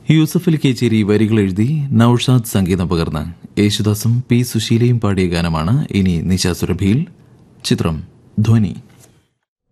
യൂസഫ് അലി കേച്ചേരി വരികൾ എഴുതി നൌഷാദ് സംഗീതം പകർന്ന് യേശുദാസും പി സുശീലയും പാടിയ ഗാനമാണ് ഇനി നിശാസുരഭിയിൽ. ചിത്രം ധ്വനി.